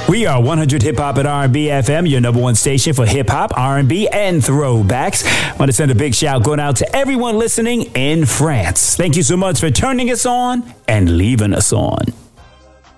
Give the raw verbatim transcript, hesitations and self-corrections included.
We are one hundred Hip Hop and R and B F M, your number one station for hip hop, R and B, and throwbacks. I want to send a big shout going out to everyone listening in France. Thank you so much for turning us on and leaving us on.